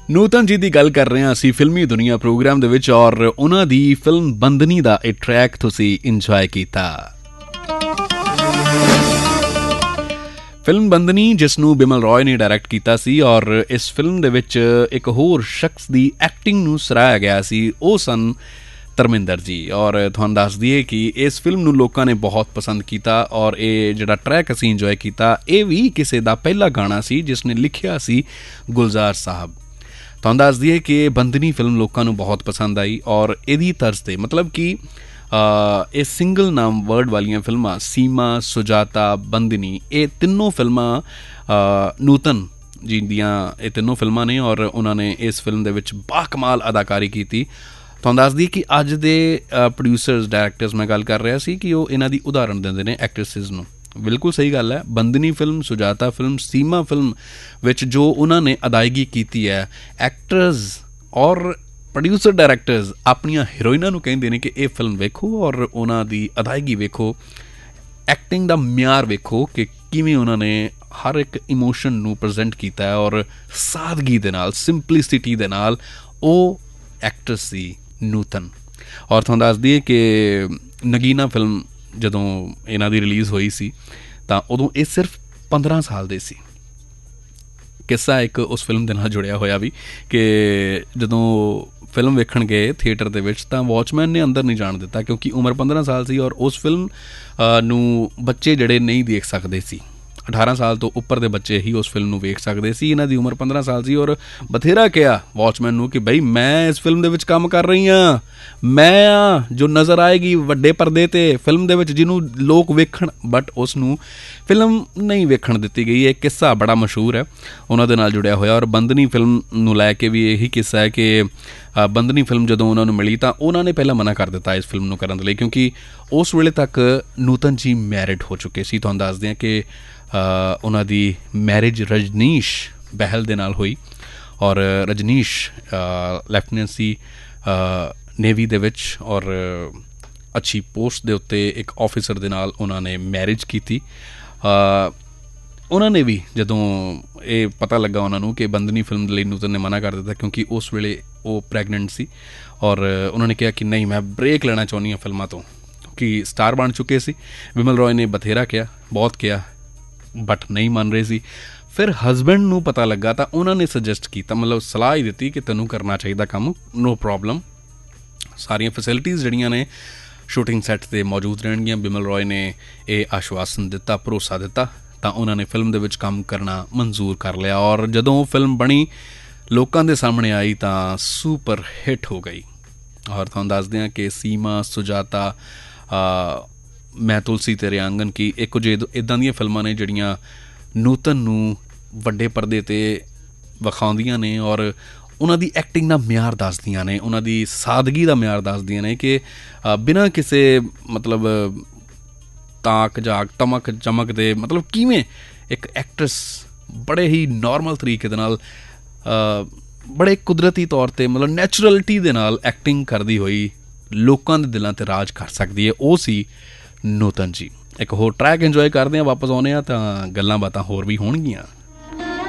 ਨੂਤਨ ਜੀ ਦੀ ਗੱਲ ਕਰ ਰਹੇ ਹਾਂ ਅਸੀਂ ਫਿਲਮੀ ਦੁਨੀਆ ਪ੍ਰੋਗਰਾਮ ਦੇ ਵਿੱਚ, ਔਰ ਉਹਨਾਂ ਦੀ ਫਿਲਮ ਬੰਦਨੀ ਦਾ ਇਹ ਟਰੈਕ ਤੁਸੀਂ ਇੰਜੋਏ ਕੀਤਾ। ਫਿਲਮ ਬੰਦਨੀ ਜਿਸ ਨੂੰ ਬਿਮਲ ਰॉय ਨੇ ਡਾਇਰੈਕਟ ਕੀਤਾ ਸੀ, ਔਰ ਇਸ ਫਿਲਮ ਦੇ ਵਿੱਚ ਇੱਕ ਹੋਰ ਸ਼ਖਸ ਦੀ ਐਕਟਿੰਗ ਨੂੰ ਸਰਾਹਿਆ ਗਿਆ ਸੀ, ਉਹ ਸਨ ਧਰਮਿੰਦਰ ਜੀ। ਔਰ ਤੁਹਾਨੂੰ ਦੱਸ ਦਈਏ ਕਿ ਇਸ ਫਿਲਮ ਨੂੰ ਲੋਕਾਂ ਨੇ ਬਹੁਤ ਪਸੰਦ ਕੀਤਾ, ਔਰ ਇਹ ਜਿਹੜਾ ਟਰੈਕ ਅਸੀਂ ਇੰਜੋਏ ਕੀਤਾ ਇਹ ਵੀ ਕਿਸੇ ਦਾ ਪਹਿਲਾ ਗਾਣਾ ਸੀ ਜਿਸ ਨੇ ਲਿਖਿਆ ਸੀ ਗੁਲਜ਼ਾਰ ਸਾਹਿਬ। ਤੁਹਾਨੂੰ ਦੱਸ ਦਈਏ ਕਿ ਬੰਦਨੀ ਫਿਲਮ ਲੋਕਾਂ ਨੂੰ ਬਹੁਤ ਪਸੰਦ ਆਈ, ਔਰ ਇਹਦੀ ਤਰਜ਼ 'ਤੇ ਮਤਲਬ ਕਿ ਇਹ ਸਿੰਗਲ ਨਾਮ ਵਰਡ ਵਾਲੀਆਂ ਫਿਲਮਾਂ ਸੀਮਾ, ਸੁਜਾਤਾ, ਬੰਦਨੀ, ਇਹ ਤਿੰਨੋਂ ਫਿਲਮਾਂ ਨੂਤਨ ਜੀ ਦੀਆਂ ਇਹ ਤਿੰਨੋਂ ਫਿਲਮਾਂ ਨੇ, ਔਰ ਉਹਨਾਂ ਨੇ ਇਸ ਫਿਲਮ ਦੇ ਵਿੱਚ ਬਾਕਮਾਲ ਅਦਾਕਾਰੀ ਕੀਤੀ। ਤੁਹਾਨੂੰ ਦੱਸ ਦਈਏ ਕਿ ਅੱਜ ਦੇ ਪ੍ਰੋਡਿਊਸਰਸ, ਡਾਇਰੈਕਟਰਸ ਮੈਂ ਗੱਲ ਕਰ ਰਿਹਾ ਸੀ ਕਿ ਉਹ ਇਹਨਾਂ ਦੀ ਉਦਾਹਰਣ ਦਿੰਦੇ ਨੇ ਐਕਟਰਸਿਸ ਨੂੰ। ਬਿਲਕੁਲ ਸਹੀ ਗੱਲ ਹੈ। ਬੰਦਨੀ ਫਿਲਮ, ਸੁਜਾਤਾ ਫਿਲਮ, ਸੀਮਾ ਫਿਲਮ ਵਿੱਚ ਜੋ ਉਹਨਾਂ ਨੇ ਅਦਾਇਗੀ ਕੀਤੀ ਹੈ, ਐਕਟਰਸ ਔਰ ਪ੍ਰੋਡਿਊਸਰ, ਡਾਇਰੈਕਟਰਸ ਆਪਣੀਆਂ ਹੀਰੋਇਨਾਂ ਨੂੰ ਕਹਿੰਦੇ ਨੇ ਕਿ ਇਹ ਫਿਲਮ ਵੇਖੋ ਔਰ ਉਹਨਾਂ ਦੀ ਅਦਾਇਗੀ ਵੇਖੋ, ਐਕਟਿੰਗ ਦਾ ਮਿਆਰ ਵੇਖੋ ਕਿ ਕਿਵੇਂ ਉਹਨਾਂ ਨੇ ਹਰ ਇੱਕ ਇਮੋਸ਼ਨ ਨੂੰ ਪ੍ਰੈਜ਼ੈਂਟ ਕੀਤਾ ਹੈ, ਔਰ ਸਾਦਗੀ ਦੇ ਨਾਲ, ਸਿੰਪਲਿਸਿਟੀ ਦੇ ਨਾਲ। ਉਹ ਐਕਟਰਸ ਸੀ ਨੂਤਨ। ਔਰ ਤੁਹਾਨੂੰ ਦੱਸ ਦਈਏ ਕਿ ਨਗੀਨਾ ਫਿਲਮ ਜਦੋਂ ਇਹਨਾਂ ਦੀ ਰਿਲੀਜ਼ ਹੋਈ ਸੀ ਤਾਂ ਉਦੋਂ ਇਹ ਸਿਰਫ 15 ਸਾਲ ਦੇ ਸੀ। ਕਿੱਸਾ ਇੱਕ ਉਸ ਫਿਲਮ ਦੇ ਨਾਲ ਜੁੜਿਆ ਹੋਇਆ ਵੀ ਕਿ ਜਦੋਂ ਫਿਲਮ ਵੇਖਣ ਗਏ ਥੀਏਟਰ ਦੇ ਵਿੱਚ ਤਾਂ ਵਾਚਮੈਨ ਨੇ ਅੰਦਰ ਨਹੀਂ ਜਾਣ ਦਿੱਤਾ ਕਿਉਂਕਿ ਉਮਰ 15 ਸਾਲ ਸੀ, ਔਰ ਉਸ ਫਿਲਮ ਨੂੰ ਬੱਚੇ ਜਿਹੜੇ ਨਹੀਂ ਦੇਖ ਸਕਦੇ ਸੀ, 18 ਸਾਲ ਤੋਂ ਉੱਪਰ ਦੇ ਬੱਚੇ ਹੀ ਉਸ ਫਿਲਮ ਨੂੰ ਵੇਖ ਸਕਦੇ ਸੀ। ਇਹਨਾਂ ਦੀ ਉਮਰ 15 ਸਾਲ ਸੀ, ਔਰ ਬਥੇਰਾ ਕਿਹਾ ਵਾਚਮੈਨ ਨੂੰ ਕਿ ਬਈ ਮੈਂ ਇਸ ਫਿਲਮ ਦੇ ਵਿੱਚ ਕੰਮ ਕਰ ਰਹੀ ਹਾਂ, ਮੈਂ ਆ ਜੋ ਨਜ਼ਰ ਆਏਗੀ ਵੱਡੇ ਪਰਦੇ 'ਤੇ ਫਿਲਮ ਦੇ ਵਿੱਚ, ਜਿਹਨੂੰ ਲੋਕ ਵੇਖਣ, ਬਟ ਉਸ ਨੂੰ ਫਿਲਮ ਨਹੀਂ ਵੇਖਣ ਦਿੱਤੀ ਗਈ। ਇਹ ਕਿੱਸਾ ਬੜਾ ਮਸ਼ਹੂਰ ਹੈ ਉਹਨਾਂ ਦੇ ਨਾਲ ਜੁੜਿਆ ਹੋਇਆ। ਔਰ ਬੰਦਨੀ ਫਿਲਮ ਨੂੰ ਲੈ ਕੇ ਵੀ ਇਹੀ ਕਿੱਸਾ ਹੈ ਕਿ ਬੰਦਨੀ ਫਿਲਮ ਜਦੋਂ ਉਹਨਾਂ ਨੂੰ ਮਿਲੀ ਤਾਂ ਉਹਨਾਂ ਨੇ ਪਹਿਲਾਂ ਮਨਾ ਕਰ ਦਿੱਤਾ ਇਸ ਫਿਲਮ ਨੂੰ ਕਰਨ ਦੇ ਲਈ, ਕਿਉਂਕਿ ਉਸ ਵੇਲੇ ਤੱਕ ਨੂਤਨ ਜੀ ਮੈਰਿਡ ਹੋ ਚੁੱਕੇ ਸੀ। ਤੁਹਾਨੂੰ ਦੱਸਦੇ ਹਾਂ ਕਿ ਉਹਨਾਂ ਦੀ ਮੈਰਿਜ ਰਜਨੀਸ਼ ਬਹਿਲ ਦੇ ਨਾਲ ਹੋਈ, ਔਰ ਰਜਨੀਸ਼ ਲੈਫਟੀਨੈਂਟ ਸੀ ਨੇਵੀ ਦੇ ਵਿੱਚ, ਔਰ ਅੱਛੀ ਪੋਸਟ ਦੇ ਉੱਤੇ ਇੱਕ ਆਫਿਸਰ ਦੇ ਨਾਲ ਉਹਨਾਂ ਨੇ ਮੈਰਿਜ ਕੀਤੀ। ਉਹਨਾਂ ਨੇ ਵੀ ਜਦੋਂ ਇਹ ਪਤਾ ਲੱਗਾ ਉਹਨਾਂ ਨੂੰ ਕਿ ਬੰਦਨੀ ਫਿਲਮ ਦੇ ਲਈ ਨੂਤਨ ਨੇ ਮਨਾ ਕਰ ਦਿੱਤਾ ਕਿਉਂਕਿ ਉਸ ਵੇਲੇ ਉਹ ਪ੍ਰੈਗਨੈਂਟ ਸੀ, ਔਰ ਉਹਨਾਂ ਨੇ ਕਿਹਾ ਕਿ ਨਹੀਂ, ਮੈਂ ਬ੍ਰੇਕ ਲੈਣਾ ਚਾਹੁੰਦੀ ਹਾਂ ਫਿਲਮਾਂ ਤੋਂ, ਕਿਉਂਕਿ ਸਟਾਰ ਬਣ ਚੁੱਕੇ ਸੀ। ਬਿਮਲ ਰॉय ਨੇ ਬਥੇਰਾ ਕਿਹਾ, ਬਹੁਤ ਕਿਹਾ, ਬਟ ਨਹੀਂ ਮੰਨ ਰਹੇ ਸੀ। ਫਿਰ ਹਸਬੈਂਡ ਨੂੰ ਪਤਾ ਲੱਗਾ ਤਾਂ ਉਹਨਾਂ ਨੇ ਸੁਜੈਸਟ ਕੀਤਾ, ਮਤਲਬ ਸਲਾਹ ਹੀ ਦਿੱਤੀ ਕਿ ਤੈਨੂੰ ਕਰਨਾ ਚਾਹੀਦਾ ਕੰਮ, ਨੋ ਪ੍ਰੋਬਲਮ, ਸਾਰੀਆਂ ਫੈਸਿਲਿਟੀਜ਼ ਜਿਹੜੀਆਂ ਨੇ ਸ਼ੂਟਿੰਗ ਸੈੱਟ 'ਤੇ ਮੌਜੂਦ ਰਹਿਣਗੀਆਂ। ਬਿਮਲ ਰॉय ਨੇ ਇਹ ਆਸ਼ਵਾਸਨ ਦਿੱਤਾ, ਭਰੋਸਾ ਦਿੱਤਾ, ਤਾਂ ਉਹਨਾਂ ਨੇ ਫਿਲਮ ਦੇ ਵਿੱਚ ਕੰਮ ਕਰਨਾ ਮਨਜ਼ੂਰ ਕਰ ਲਿਆ। ਔਰ ਜਦੋਂ ਫਿਲਮ ਬਣੀ, ਲੋਕਾਂ ਦੇ ਸਾਹਮਣੇ ਆਈ ਤਾਂ ਸੁਪਰ ਹਿੱਟ ਹੋ ਗਈ। ਔਰ ਤੁਹਾਨੂੰ ਦੱਸਦੇ ਹਾਂ ਕਿ ਸੀਮਾ, ਸੁਜਾਤਾ, ਮੈਂ ਤੁਲਸੀ ਤੇਰੇ ਆਂਗਨ ਕੀ, ਇਹ ਕੁਝ ਇੱਦਾਂ ਦੀਆਂ ਫਿਲਮਾਂ ਨੇ ਜਿਹੜੀਆਂ ਨੂਤਨ ਨੂੰ ਵੱਡੇ ਪਰਦੇ 'ਤੇ ਵਿਖਾਉਂਦੀਆਂ ਨੇ, ਔਰ ਉਹਨਾਂ ਦੀ ਐਕਟਿੰਗ ਦਾ ਮਿਆਰ ਦੱਸਦੀਆਂ ਨੇ, ਉਹਨਾਂ ਦੀ ਸਾਦਗੀ ਦਾ ਮਿਆਰ ਦੱਸਦੀਆਂ ਨੇ ਕਿ ਬਿਨਾਂ ਕਿਸੇ ਮਤਲਬ ਤਾਕ ਜਾਕ, ਤਮਕ ਚਮਕ ਦੇ, ਮਤਲਬ ਕਿਵੇਂ ਇੱਕ ਐਕਟਰਸ ਬੜੇ ਹੀ ਨੋਰਮਲ ਤਰੀਕੇ ਦੇ ਨਾਲ, ਬੜੇ ਕੁਦਰਤੀ ਤੌਰ 'ਤੇ, ਮਤਲਬ ਨੈਚੁਰਲਿਟੀ ਦੇ ਨਾਲ ਐਕਟਿੰਗ ਕਰਦੀ ਹੋਈ ਲੋਕਾਂ ਦੇ ਦਿਲਾਂ 'ਤੇ ਰਾਜ ਕਰ ਸਕਦੀ ਹੈ, ਉਹ ਸੀ ਨੂਤਨ ਜੀ। ਇੱਕ ਹੋਰ ਟਰੈਕ ਇੰਜੋਏ ਕਰਦੇ ਹਾਂ, ਵਾਪਸ ਆਉਂਦੇ ਹਾਂ ਤਾਂ ਗੱਲਾਂ ਬਾਤਾਂ ਹੋਰ ਵੀ ਹੋਣਗੀਆਂ।